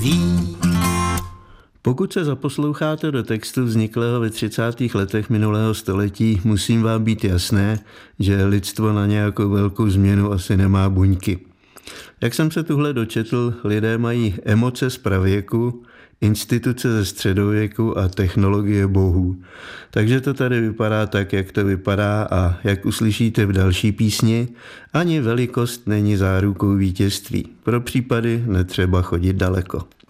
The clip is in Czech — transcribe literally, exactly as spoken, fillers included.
ví. Pokud se zaposloucháte do textu vzniklého ve třicátých letech minulého století, musím vám být jasné, že lidstvo na nějakou velkou změnu asi nemá buňky. Jak jsem se tuhle dočetl, lidé mají emoce z pravěku, instituce ze středověku a technologie bohů. Takže to tady vypadá tak, jak to vypadá a jak uslyšíte v další písni, ani velikost není zárukou vítězství. Pro případy netřeba chodit daleko.